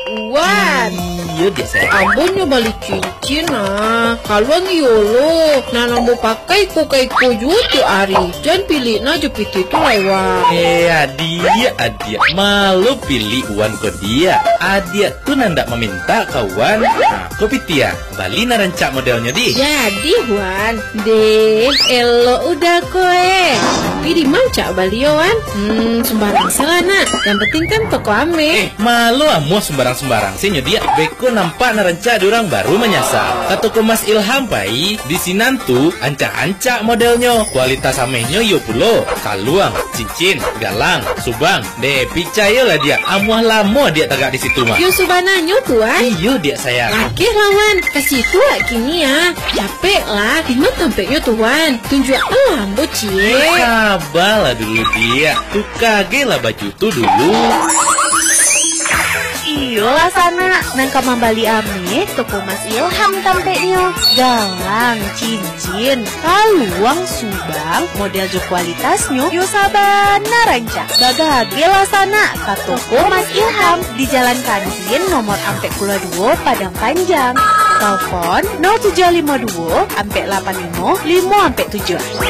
Wan. Iya dia saya. Ambonnya balik cincin Kaluan yolo. Nambo pakai ko jutu ari. Jangan pilih na jepit itu lewat. Adia malu pilih uan ko dia. Adia tuh nanda meminta kawan. Nah, kopi tia bali na rancak modelnya di. Jadi Wan, deh elo udah koe. Tapi di manca bali Wan. Sembarang selana. Yang penting kan toko ame. Malu amu sembarang sih dia. Beko nampak na rancak durang baru menyasar. Kata ko Mas Ilham pai di sinan tuh ancak-ancak modelnya. Kualitas amehnya yo pulo. Kaluang, cincin, galang, subang. Deh picayo lah dia. Amuah lama dia tagak di situ mah. Yo subananyo Tuan. Iyo dia sayang. Laki lawan kasih tua kini ya. Capek lah. Dimana tampaknya Tuan. Tunjuk lambo cie. Sabarlah dulu dia. Tuh kage lah baju tuh dulu. Iyo lah sana, nangka mambali ame, toko Mas Ilham tampeknya. Galang, cincin, kaluang, subang, model jo kualitasnya, yo sabana ranca. Bagage lah sana, ka toko Mas Ilham, di Jalan Kantin nomor ampe 2 Padang Panjang. Telepon 0752 ampe 85 5 ampe 7.